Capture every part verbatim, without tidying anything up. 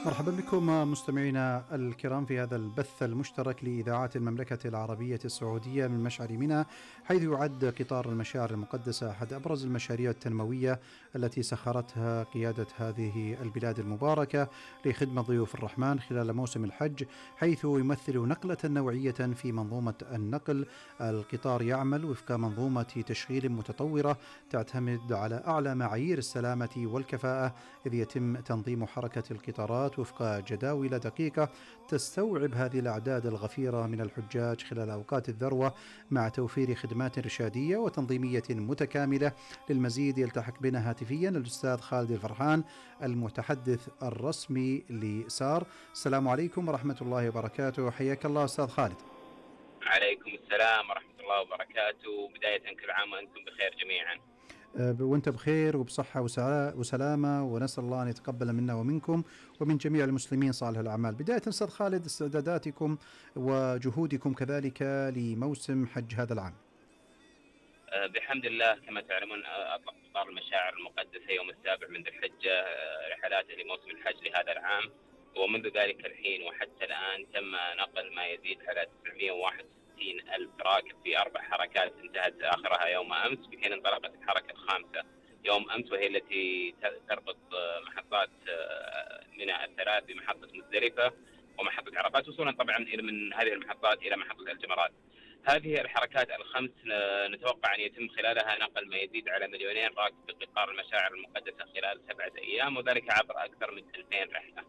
مرحبا بكم مستمعينا الكرام في هذا البث المشترك لإذاعات المملكة العربية السعودية من مشعر منى، حيث يعد قطار المشاعر المقدسة أحد أبرز المشاريع التنموية التي سخرتها قيادة هذه البلاد المباركة لخدمة ضيوف الرحمن خلال موسم الحج، حيث يمثل نقلة نوعية في منظومة النقل. القطار يعمل وفق منظومة تشغيل متطورة تعتمد على أعلى معايير السلامة والكفاءة، إذ يتم تنظيم حركة القطارات وفق جداول دقيقة تستوعب هذه الأعداد الغفيرة من الحجاج خلال أوقات الذروة، مع توفير خدمات إرشادية وتنظيمية متكاملة. للمزيد يلتحق بنا هاتفيا الأستاذ خالد الفرحان المتحدث الرسمي لسار. السلام عليكم ورحمة الله وبركاته، حياك الله أستاذ خالد. عليكم السلام ورحمة الله وبركاته. بداية كل عام وأنتم بخير جميعا. وانت بخير وبصحة وسلامة، ونسأل الله أن يتقبل منا ومنكم ومن جميع المسلمين صالح الأعمال. بداية أستاذ خالد، استعداداتكم وجهودكم كذلك لموسم حج هذا العام. بحمد الله كما تعلمون أطلق قطار المشاعر المقدسة يوم السابع من ذي الحجة رحلاته لموسم الحج لهذا العام، ومنذ ذلك الحين وحتى الآن تم نقل ما يزيد على تسعمئة وواحد وستين ألف راكب في أربع حركات انتهت آخرها يوم أمس، بحين انطلقت الحركة الخامسة يوم أمس، وهي التي تربط محطات منى الثلاث بمحطة مزدلفة ومحطة عرفات، وصولا طبعا من هذه المحطات إلى محطة الجمرات. هذه الحركات الخمس نتوقع أن يتم خلالها نقل ما يزيد على مليونين راكب بقطار المشاعر المقدسة خلال سبعة أيام، وذلك عبر أكثر من ألفين رحلة.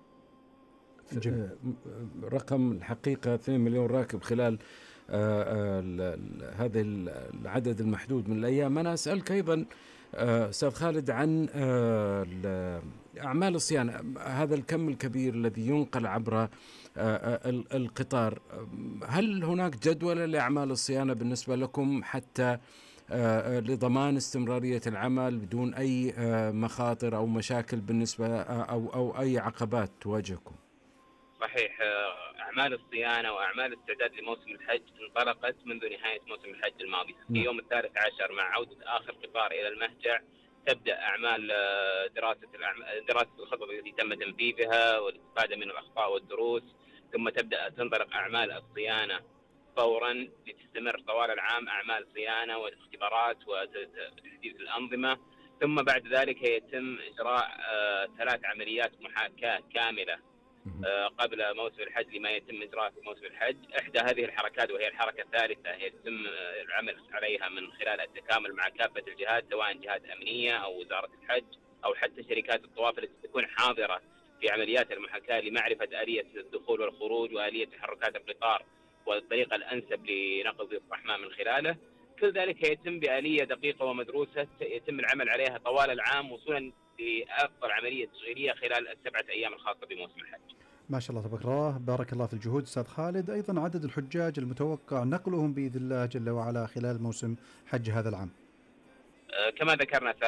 رقم الحقيقة اثنين مليون راكب خلال هذا العدد المحدود من الأيام. أنا أسألك أيضا أستاذ خالد عن أعمال الصيانة، هذا الكم الكبير الذي ينقل عبر القطار، هل هناك جدول لأعمال الصيانة بالنسبة لكم حتى لضمان استمرارية العمل بدون أي مخاطر أو مشاكل بالنسبة أو أو أي عقبات تواجهكم؟ صحيح، أعمال الصيانة وأعمال الاستعداد لموسم الحج انطلقت منذ نهاية موسم الحج الماضي. في يوم الثالث عشر مع عودة آخر قطار إلى المهجع تبدأ أعمال دراسة دراسة الخطط التي تم تنفيذها والاستفادة من الأخطاء والدروس، ثم تبدأ تنطلق أعمال الصيانة فورا لتستمر طوال العام، أعمال صيانة واختبارات وتحديث الأنظمة، ثم بعد ذلك يتم إجراء ثلاث عمليات محاكاة كاملة قبل موسم الحج لما يتم إجراءه في موسم الحج. إحدى هذه الحركات وهي الحركة الثالثة يتم العمل عليها من خلال التكامل مع كافة الجهات، سواء جهات أمنية أو وزارة الحج أو حتى شركات الطواف التي تكون حاضرة في عمليات المحاكاة لمعرفة آلية الدخول والخروج وآلية تحركات القطار والطريقة الأنسب لنقل ضيوف الرحمن من خلاله. كل ذلك يتم بآلية دقيقة ومدروسة يتم العمل عليها طوال العام وصولا لأفضل عملية تشغيلية خلال السبعة أيام الخاصة بموسم الحج. ما شاء الله تبارك الله، بارك الله في الجهود أستاذ خالد. أيضا عدد الحجاج المتوقع نقلهم بإذن الله جل وعلا خلال موسم حج هذا العام. أه كما ذكرنا